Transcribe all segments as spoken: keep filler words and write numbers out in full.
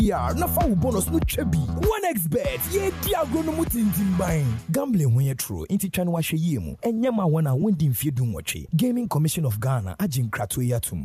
Yeah, na fa bonus no chebi. one x bet, ye di agrono mutintim bang. Gambling when you true, inti chanu wa sheyemu. Enyama wana wendi mfiedu mwache. Gaming Commission of Ghana, ajin kratwe yatum.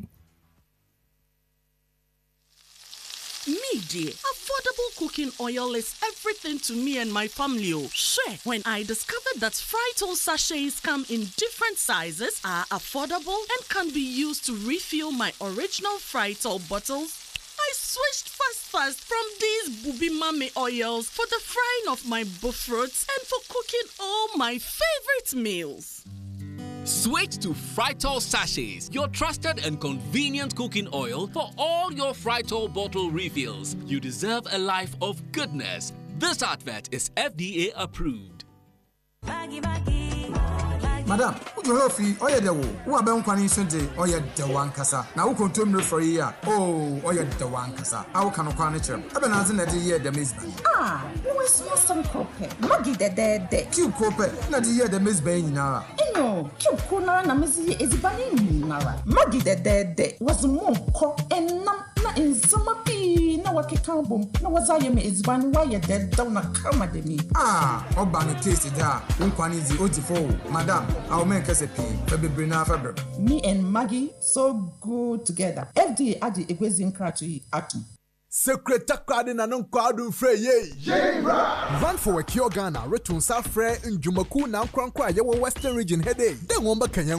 Me dear, affordable cooking oil is everything to me and my family. Oh, sure. When I discovered that Frytol sachets come in different sizes, are affordable, and can be used to refill my original Frytol bottles, I switched fast fast from these Bubi Mame oils for the frying of my buffroots and for cooking all my favorite meals. Switch to Frytol sachets, your trusted and convenient cooking oil for all your Frytol bottle refills. You deserve a life of goodness. This advert is F D A approved. Maggie, Maggie. Madam, you have free oya de wo. Wo aben kwani sente oya de wan kasa. Na wo kontom for year. Oh, oya de wan kasa. Awo kan kwani chem. Ebe na nze na de year de mezban. Ah, no is no some kope. Maggie de de de. Ki kope na de year de mezban nyina. No, ki ko na na mezi ezibani nyina. Maggie de de de. Was mo ko enam na enzama bi na wakeka bom. Na wazaye me ezibani wa ye de down na kama de mi. Ah, oba no taste da. Nkwani zi otifo. Madam, I'll make us a pee. Me and Maggie so good together. F D A adi egwezi nkratu atum. Secretary na non kwadu frey ye. Run for a cure Ghana return sa frey njumaku na nkwankwa ye Western region headache. Then womba Kenya